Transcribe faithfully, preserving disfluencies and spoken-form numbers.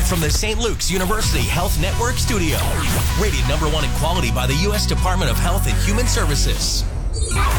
from the Saint Luke's University Health Network studio. Rated number one in quality by the U S Department of Health and Human Services.